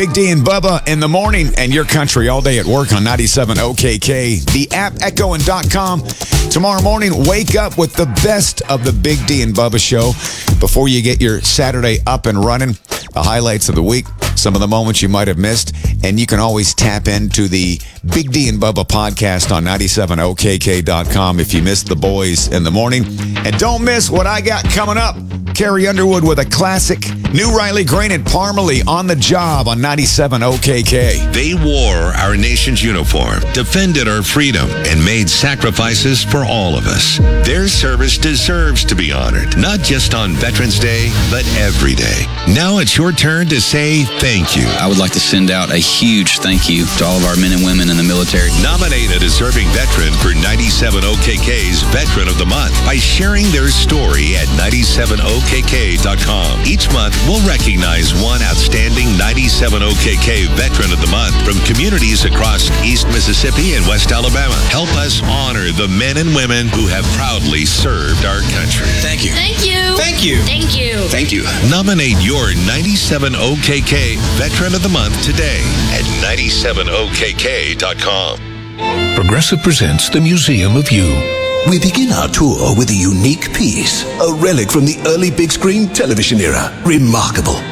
Big D and Bubba in the morning and your country all day at work on 97 OKK, the app, echoing.com. Tomorrow morning, wake up with the best of the Big D and Bubba show before you get your Saturday up and running. The highlights of the week, some of the moments you might have missed, and you can always tap into the Big D and Bubba podcast on 97okk.com if you missed the boys in the morning. And don't miss what I got coming up. Carrie Underwood with a classic. New Riley Green and Parmalee on the job on 97 OKK. They wore our nation's uniform, defended our freedom, and made sacrifices for all of us. Their service deserves to be honored, not just on Veterans Day, but every day. Now it's your turn to say thank you. I would like to send out a huge thank you to all of our men and women in the military. Nominate a deserving veteran for 97 OKK's Veteran of the Month by sharing their story at 97okk.com. Each month, we'll recognize one outstanding 97 OKK Veteran of the Month from communities across East Mississippi and West Alabama. Help us honor the men and women who have proudly served our country. Thank you. Thank you. Thank you. Thank you. Thank you. Nominate your 97 OKK Veteran of the Month today at 97okk.com. Progressive presents the Museum of You. We begin our tour with a unique piece, a relic from the early big screen television era. Remarkable.